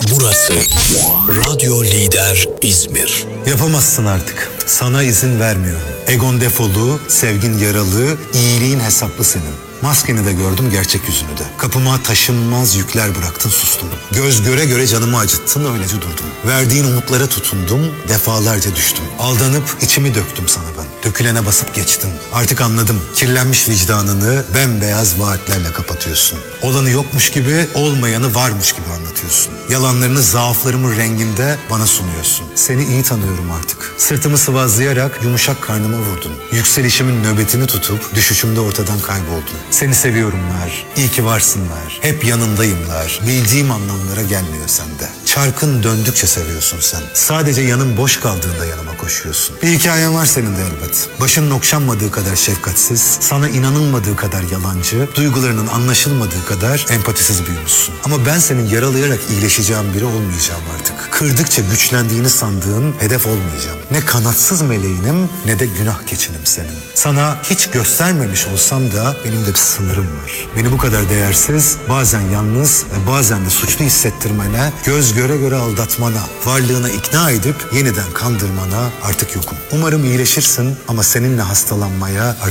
Burası Radyo Lider İzmir. Yapamazsın artık. Sana izin vermiyorum. Egon defolu, sevgin yaralı, iyiliğin hesaplı senin. Maskeni de gördüm, gerçek yüzünü de. Kapıma taşınmaz yükler bıraktın, sustum. Göz göre göre canımı acıttın, öylece durdum. Verdiğin umutlara tutundum, defalarca düştüm. Aldanıp içimi döktüm sana ben. Dökülene basıp geçtim. Artık anladım. Kirlenmiş vicdanını bembeyaz vaatlerle kapatıyorsun. Olanı yokmuş gibi, olmayanı varmış gibi anlatıyorsun. Yalanlarını zaaflarımın renginde bana sunuyorsun. Seni iyi tanıyorum artık. Sırtımı sıvazlayarak yumuşak karnıma vurdun. Yükselişimin nöbetini tutup düşüşümde ortadan kayboldun. Seni seviyorumlar, iyi ki varsınlar, hep yanındayımlar. Bildiğim anlamlara gelmiyor sende. Çarkın döndükçe seviyorsun sen. Sadece yanın boş kaldığında yanıma koşuyorsun. Bir hikayen var senin de elbet. Başının okşanmadığı kadar şefkatsiz, sana inanılmadığı kadar yalancı, duygularının anlaşılmadığı kadar empatisiz büyümüşsün. Ama ben senin yaralayarak iyileşeceğin biri olmayacağım artık. Kırdıkça güçlendiğini sandığın hedef olmayacağım. Ne kanatsız meleğinim ne de günah keçinim senin. Sana hiç göstermemiş olsam da benim de bir sınırım var. Beni bu kadar değersiz, bazen yalnız ve bazen de suçlu hissettirmene, göz göre göre aldatmana, varlığına ikna edip yeniden kandırmana artık yokum. Umarım iyileşirsin ama seninle hastalanmaya artık